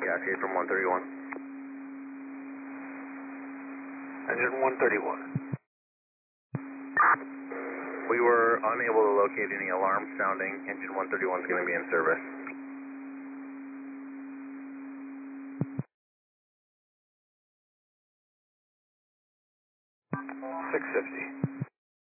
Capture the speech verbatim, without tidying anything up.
Cascade from one thirty-one. Engine one thirty-one. We were unable to locate any alarm sounding. Engine one thirty-one is going to be in service. six fifty.